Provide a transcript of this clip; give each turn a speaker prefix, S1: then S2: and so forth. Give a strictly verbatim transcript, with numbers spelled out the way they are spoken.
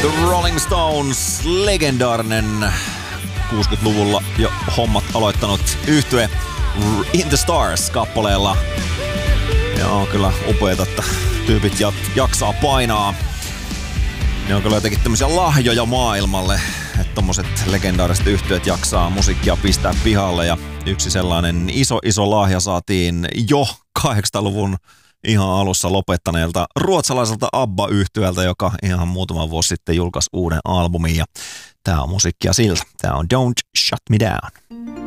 S1: The Rolling Stones, legendaarinen kuusikymmentäluvulla jo hommat aloittanut yhtye In the Stars-kappaleella. Ja on kyllä upeeta, että tyypit jaksaa painaa. Ne on kyllä jotenkin tämmöisiä lahjoja maailmalle, että tommoset legendaariset yhtyeet jaksaa musiikkia pistää pihalle. Ja yksi sellainen iso iso lahja saatiin jo kahdeksankymmentäluvun ihan alussa lopettaneelta ruotsalaiselta ABBA-yhtyöltä, joka ihan muutama vuosi sitten julkaisi uuden albumin. Ja tää on musiikkia siltä. Tää on Don't Shut Me Down.